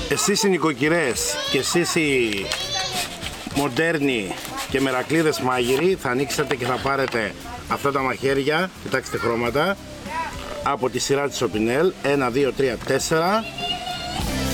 Εσείς οι νοικοκυρές και εσείς οι μοντέρνοι και μερακλείδες μάγειροι θα ανοίξετε και θα πάρετε αυτά τα μαχαίρια, κοιτάξτε χρώματα, από τη σειρά της Opinel, 1, 2, 3, 4